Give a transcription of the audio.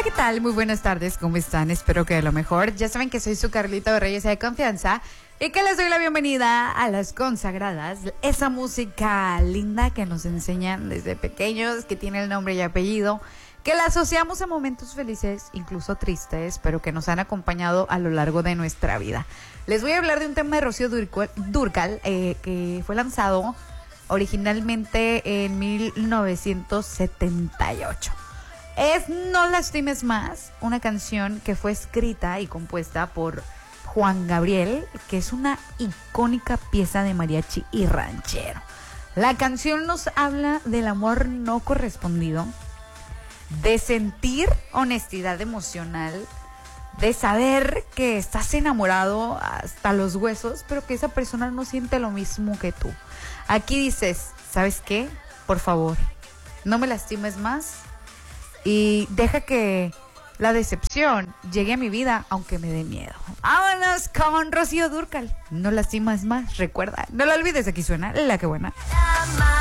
¿qué tal? Muy buenas tardes, ¿cómo están? Espero que de lo mejor. Ya saben que soy su Carlita de Reyes de Confianza y que les doy la bienvenida a Las Consagradas, esa música linda que nos enseñan desde pequeños, que tiene el nombre y apellido, que la asociamos a momentos felices, incluso tristes, pero que nos han acompañado a lo largo de nuestra vida. Les voy a hablar de un tema de Rocío Dúrcal, que fue lanzado originalmente en 1978. Es No lastimes más, una canción que fue escrita y compuesta por Juan Gabriel, que es una icónica pieza de mariachi y ranchero. La canción nos habla del amor no correspondido, de sentir honestidad emocional, de saber que estás enamorado hasta los huesos, pero que esa persona no siente lo mismo que tú. Aquí dices, ¿sabes qué? Por favor, no me lastimes más y deja que la decepción llegue a mi vida, aunque me dé miedo. Vámonos con Rocío Dúrcal. No lastimas más, recuerda. No lo olvides, aquí suena La Que Buena.